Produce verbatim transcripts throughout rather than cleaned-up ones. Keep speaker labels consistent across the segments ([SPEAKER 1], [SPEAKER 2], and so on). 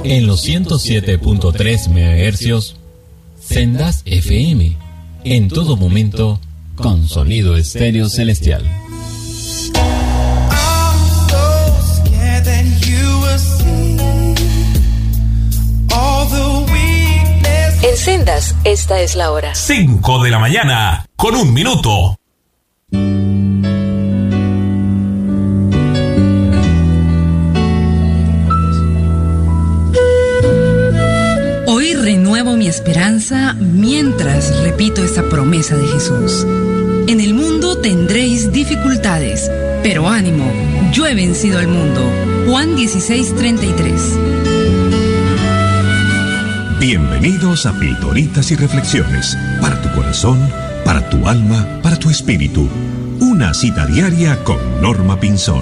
[SPEAKER 1] En los ciento siete punto tres megahercios, Sendas F M. En todo momento, con sonido estéreo celestial.
[SPEAKER 2] En Sendas, esta es la hora.
[SPEAKER 3] cinco de la mañana, con un minuto.
[SPEAKER 4] Hoy renuevo mi esperanza mientras repito esta promesa de Jesús. En el mundo tendréis dificultades, pero ánimo, yo he vencido al mundo. Juan dieciséis, treinta y tres.
[SPEAKER 5] Bienvenidos a Pildoritas y Reflexiones, para tu corazón, para tu alma, para tu espíritu. Una cita diaria con Norma Pinzón.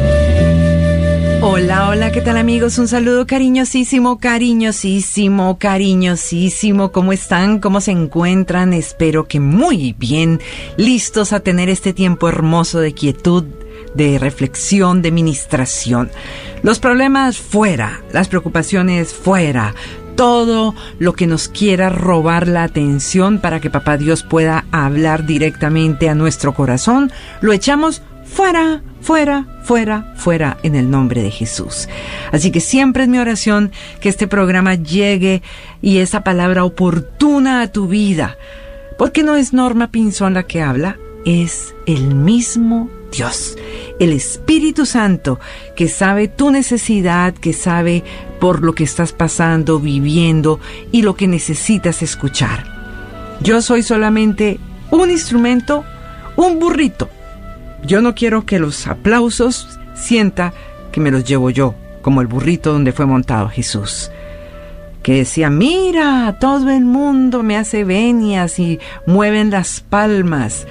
[SPEAKER 6] Hola, hola, ¿qué tal amigos? Un saludo cariñosísimo, cariñosísimo, cariñosísimo. ¿Cómo están? ¿Cómo se encuentran? Espero que muy bien, listos a tener este tiempo hermoso de quietud, de reflexión, de ministración. Los problemas fuera, las preocupaciones fuera, todo lo que nos quiera robar la atención para que Papá Dios pueda hablar directamente a nuestro corazón, lo echamos fuera, fuera, fuera, fuera en el nombre de Jesús. Así que siempre es mi oración que este programa llegue y esa palabra oportuna a tu vida. Porque no es Norma Pinzón la que habla, es el mismo Dios, el Espíritu Santo, que sabe tu necesidad, que sabe por lo que estás pasando, viviendo y lo que necesitas escuchar. Yo soy solamente un instrumento, un burrito. Yo no quiero que los aplausos sienta que me los llevo yo, como el burrito donde fue montado Jesús, que decía, mira, todo el mundo me hace venias y mueven las palmas.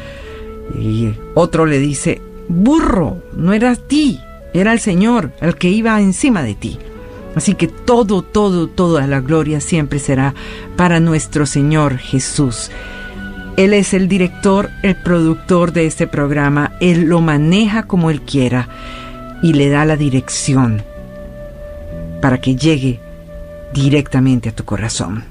[SPEAKER 6] Y otro le dice, burro, no era a ti, era el Señor, el que iba encima de ti. Así que todo, todo, toda la gloria siempre será para nuestro Señor Jesús. Él es el director, el productor de este programa. Él lo maneja como Él quiera y le da la dirección para que llegue directamente a tu corazón.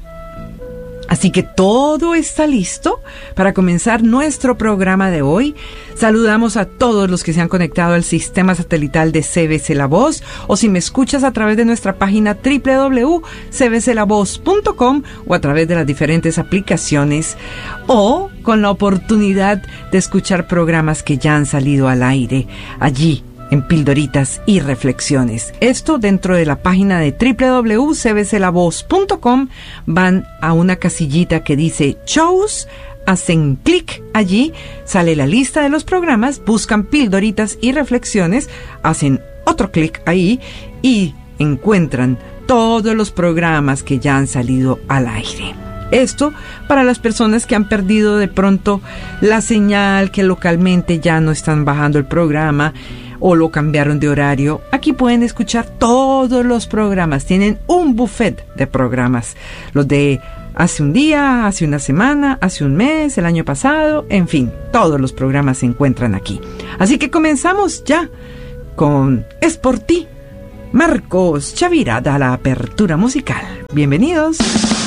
[SPEAKER 6] Así que todo está listo para comenzar nuestro programa de hoy. Saludamos a todos los que se han conectado al sistema satelital de C B C La Voz, o si me escuchas a través de nuestra página doble u doble u doble u punto c b c la voz punto com o a través de las diferentes aplicaciones, o con la oportunidad de escuchar programas que ya han salido al aire allí en Pildoritas y Reflexiones. Esto dentro de la página de doble u doble u doble u punto c b c la voz punto com. Van a una casillita que dice Shows, hacen clic allí, sale la lista de los programas, buscan Pildoritas y Reflexiones, hacen otro clic ahí y encuentran todos los programas que ya han salido al aire. Esto para las personas que han perdido de pronto la señal, que localmente ya no están bajando el programa o lo cambiaron de horario. Aquí pueden escuchar todos los programas. Tienen un buffet de programas. Los de hace un día, hace una semana, hace un mes, el año pasado, en fin, todos los programas se encuentran aquí. Así que comenzamos ya con Es por ti. Marcos Chavira da la apertura musical. Bienvenidos.